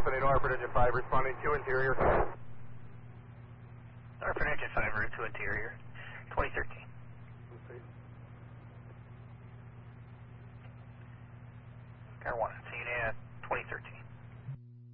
Delta Nino, Hartford Engine 5, responding to interior. Hartford Engine 5, route to interior, 2013. Air 1.